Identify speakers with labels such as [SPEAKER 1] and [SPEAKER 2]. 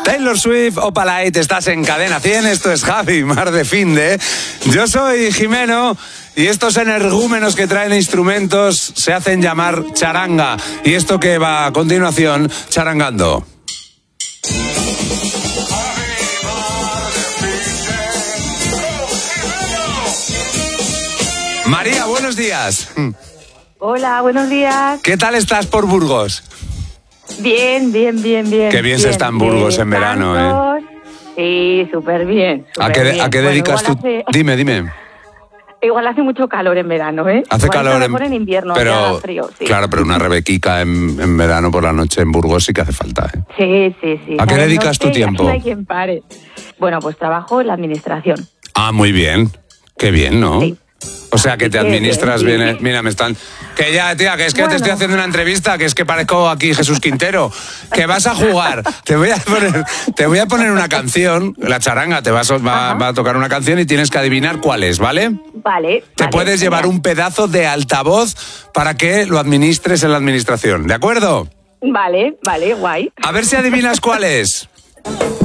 [SPEAKER 1] Taylor Swift, Opalite, estás en Cadena 100, esto es Javi, Mar de Finde. Yo soy Jimeno y estos energúmenos que traen instrumentos se hacen llamar charanga. Y esto que va a continuación, charangando. María, buenos días.
[SPEAKER 2] Hola, buenos días.
[SPEAKER 1] ¿Qué tal estás por Burgos?
[SPEAKER 2] Bien.
[SPEAKER 1] Qué bien se está en Burgos en verano,
[SPEAKER 2] Sí, súper bien.
[SPEAKER 1] ¿A qué dedicas tú? Dime.
[SPEAKER 2] Igual hace mucho calor en verano, ¿eh?
[SPEAKER 1] Hace
[SPEAKER 2] igual
[SPEAKER 1] calor
[SPEAKER 2] en invierno,
[SPEAKER 1] pero
[SPEAKER 2] frío, sí.
[SPEAKER 1] Claro, pero una rebequica en verano por la noche en Burgos sí que hace falta, ¿eh?
[SPEAKER 2] Sí.
[SPEAKER 1] ¿A qué dedicas tu tiempo?
[SPEAKER 2] No hay quien pare. Bueno, pues trabajo en la administración.
[SPEAKER 1] Ah, muy bien. Qué bien, ¿no?
[SPEAKER 2] Sí.
[SPEAKER 1] O sea, que te administras bien.
[SPEAKER 2] Sí.
[SPEAKER 1] Mira, me están... Que ya, tía, que es que te estoy haciendo una entrevista, que es que parezco aquí Jesús Quintero. Que vas a jugar. Te voy a poner una canción, la charanga, va a tocar una canción y tienes que adivinar cuál es, ¿vale?
[SPEAKER 2] Vale.
[SPEAKER 1] Te puedes llevar un pedazo de altavoz para que lo administres en la administración, ¿de acuerdo?
[SPEAKER 2] Vale, guay.
[SPEAKER 1] A ver si adivinas cuál es.